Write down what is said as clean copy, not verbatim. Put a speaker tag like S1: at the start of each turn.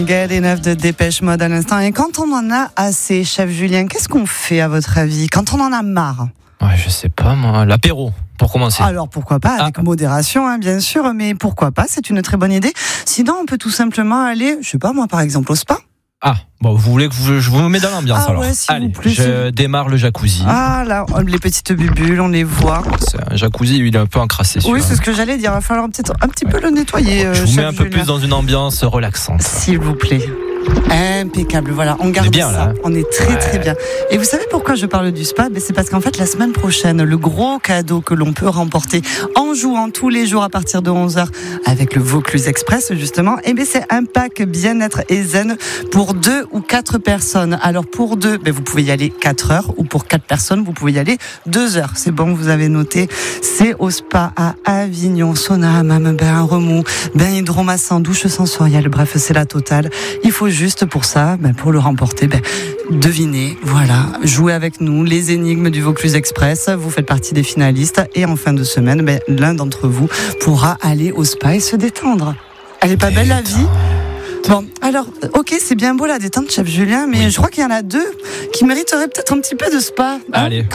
S1: Get Enough de Dépêche Mode à l'instant. Et quand on en a assez, chef Julien, qu'est-ce qu'on fait à votre avis quand on en a marre?
S2: Ouais, je sais pas moi, l'apéro pour commencer.
S1: Alors pourquoi pas, avec modération hein, bien sûr, mais pourquoi pas, c'est une très bonne idée. Sinon on peut tout simplement aller, je sais pas moi par exemple au spa.
S2: Ah, bon, vous voulez que je vous mette dans l'ambiance alors.
S1: Ouais, s'il
S2: Allez,
S1: vous plaît,
S2: je démarre le jacuzzi.
S1: Ah là, les petites bubules, on les voit.
S2: C'est un jacuzzi, il est un peu encrassé.
S1: Oui, c'est ce que j'allais dire, il va falloir peut-être un petit peu le nettoyer.
S2: Je vous mets un peu
S1: Julien.
S2: plus dans une ambiance relaxante.
S1: S'il vous plaît. Impeccable, voilà, on garde
S2: bien,
S1: ça,
S2: là.
S1: on est très bien. Et vous savez pourquoi je parle du spa? C'est parce qu'en fait la semaine prochaine, le gros cadeau que l'on peut remporter en jouant tous les jours à partir de 11h avec le Vaucluse Express justement, c'est un pack bien-être et zen pour 2 ou 4 personnes. Alors pour 2, vous pouvez y aller 4 heures ou pour 4 personnes, vous pouvez y aller 2 heures. C'est bon, vous avez noté. C'est au spa à Avignon, sauna, hammam, bain remous, bain hydromassant, douche sensorielle, bref, c'est la totale. Il faut juste pour ça, pour le remporter, devinez, voilà, jouez avec nous les énigmes du Vaucluse Express, vous faites partie des finalistes et en fin de semaine, l'un d'entre vous pourra aller au spa et se détendre. Elle est pas belle la vie? Bon, alors, ok, c'est bien beau la détente, chef Julien, mais je crois qu'il y en a 2 qui mériteraient peut-être un petit peu de spa.
S2: Allez.